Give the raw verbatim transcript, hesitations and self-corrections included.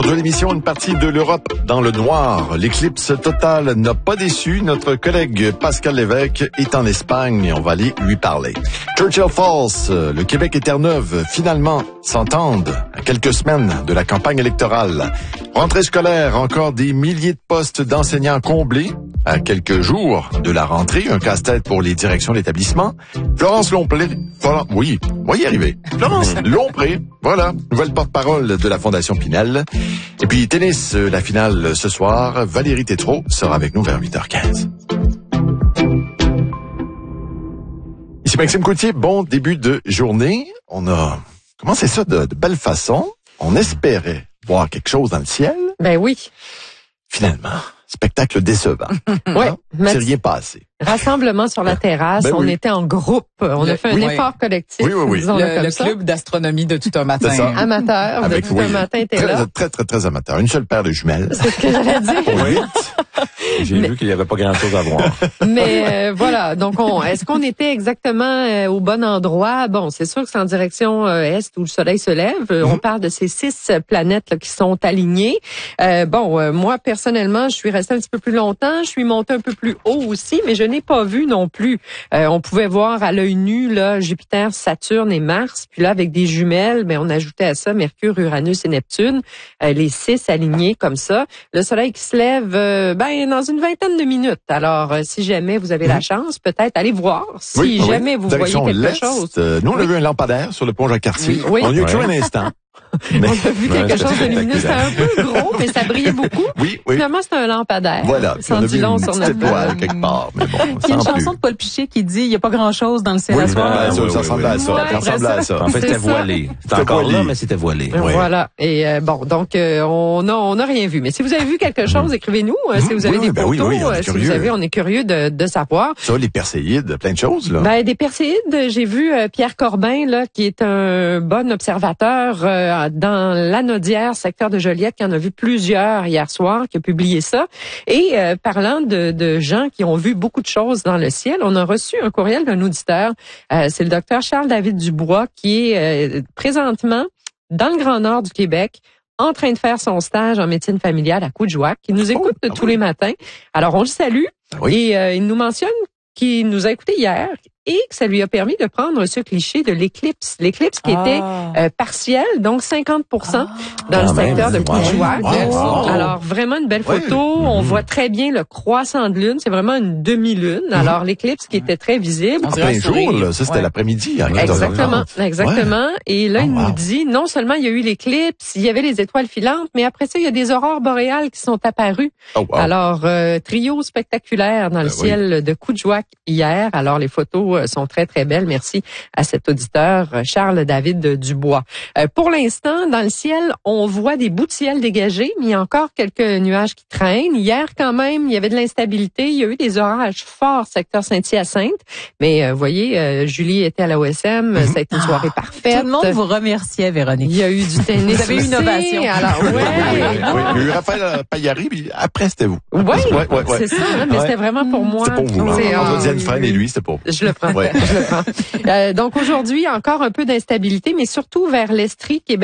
Aujourd'hui, l'émission, une partie de l'Europe dans le noir. L'éclipse totale n'a pas déçu. Notre collègue Pascal Lévesque est en Espagne et on va aller lui parler. Churchill Falls, le Québec et Terre-Neuve, finalement, s'entendent à quelques semaines de la campagne électorale. Rentrée scolaire, encore des milliers de postes d'enseignants comblés. À quelques jours de la rentrée, un casse-tête pour les directions d'établissement. Florence Lompré, Florence, oui, on va y arriver. Florence Lompré, voilà, nouvelle porte-parole de la Fondation Pinel. Et puis tennis, la finale ce soir. Valérie Tétrault sera avec nous vers huit heures quinze. Ici Maxime Coutier, bon début de journée. On a commencé ça de, de belle façon. On espérait voir quelque chose dans le ciel. Ben oui. Finalement, spectacle décevant. Oui. C'est rien passé. Rassemblement sur la terrasse, Ben on oui. était en groupe, on Le, a fait un oui. effort collectif. Oui, oui, oui. disons-le Le, comme le ça. club d'astronomie de tout un matin. C'est ça. Amateur, Avec, de tout oui, un matin était très, là. très, très, très amateur. Une seule paire de jumelles. C'est ce que j'allais dire. Oui. J'ai Mais- vu qu'il n'y avait pas grand-chose à voir. Mais euh, voilà, donc on, est-ce qu'on était exactement euh, au bon endroit? Bon, c'est sûr que c'est en direction euh, est où le soleil se lève. Euh, On parle de ces six planètes là, qui sont alignées. Euh, bon, euh, moi personnellement, je suis restée un petit peu plus longtemps. Je suis montée un peu plus haut aussi, mais je n'ai pas vu non plus. Euh, on pouvait voir à l'œil nu là Jupiter, Saturne et Mars. Puis là, avec des jumelles, ben on ajoutait à ça Mercure, Uranus et Neptune. Euh, les six alignés comme ça. Le soleil qui se lève, euh, ben dans une vingtaine de minutes. Alors, euh, si jamais vous avez la chance, peut-être allez voir. Si Oui, oui, jamais oui. vous Direction voyez quelque l'Est. chose. Euh, nous, on a vu un lampadaire sur le pont Jacques-Cartier. Oui. On y a eu Ouais. toujours un instant. On a vu quelque Ouais, chose de c'était lumineux. C'était un peu gros, mais ça brillait beaucoup. Oui, oui. Finalement, c'était un lampadaire. Voilà. Puis Sans on a dit vu long une sur petite notre étoile vol. quelque part. Mais bon, Il y a une sans plus. chanson de Paul Piché qui dit « Il n'y a pas grand-chose dans le ciel à Oui, soir. ben, ça, oui, ça oui, ressemblait oui. à ça. Ouais, Ça ressemblait à ça. En fait, C'est c'était ça. voilé. C'était C'était encore voilé. là, mais c'était voilé. Ouais. Voilà. Et euh, bon, donc euh, on a on a rien vu. Mais si vous avez vu quelque chose, écrivez-nous. Euh, Si vous avez Oui, des ben photos, oui, oui, on est euh, si vous curieux. avez, on est curieux de, de savoir. Ça, les perséides, plein de choses, là. Ben des perséides, j'ai vu euh, Pierre Corbin là, qui est un bon observateur euh, dans l'Anaudière, secteur de Joliette, qui en a vu plusieurs hier soir, qui a publié ça. Et euh, parlant de, de gens qui ont vu beaucoup de choses dans le ciel, on a reçu un courriel d'un auditeur. Euh, c'est le docteur Charles-David Dubois qui est euh, présentement dans le Grand Nord du Québec, en train de faire son stage en médecine familiale à Coudjouac, qui nous écoute ah tous oui. les matins. Alors, on le salue. Ah oui. Et euh, il nous mentionne qu'il nous a écouté hier et que ça lui a permis de prendre ce cliché de l'éclipse. L'éclipse qui Ah. était euh, partielle, donc cinquante pour cent dans Quand le même, secteur de ouais. Coudjouac. Wow, wow. Alors, vraiment une belle Ouais. photo. On voit très bien le croissant de lune. C'est vraiment une demi-lune. Alors, l'éclipse qui était très visible. On En dirait plein un sourire. jour, là. Ça, c'était Ouais. l'après-midi. à quatorze heures Exactement, trente. exactement. Et là, Oh, il wow. nous dit, non seulement il y a eu l'éclipse, il y avait les étoiles filantes, mais après ça, il y a des aurores boréales qui sont apparues. Oh, wow. Alors, euh, trio spectaculaire dans le Ben oui. ciel de Coudjouac hier. Alors, les photos euh, sont très, très belles. Merci à cet auditeur, euh, Charles-David Dubois. Euh, pour l'instant, dans le ciel, on voit des bouts de ciel dégagés, mais il y a encore quelques nuages qui traînent. Hier, quand même, il y avait de l'instabilité. Il y a eu des orages forts secteur Saint-Hyacinthe. Mais, euh, vous voyez, euh, Julie était à l'O S M. Ça a été une soirée parfaite. Tout le monde vous remerciait, Véronique. Il y a eu du tennis. Vous avez eu une aussi. ovation. Alors, Oui, ouais. oui, il y a eu Raphaël Paillari, puis après, c'était vous. Oui, Ouais, ouais, ouais. c'est ça, hein, mais Ouais. c'était vraiment pour moi. C'était pour vous. C'est, Entre euh, Diane Fresne et lui, c'était pour vous. Je le prends. Ouais. Je le prends. Euh, donc aujourd'hui, encore un peu d'instabilité, mais surtout vers l'Estrie, Québec.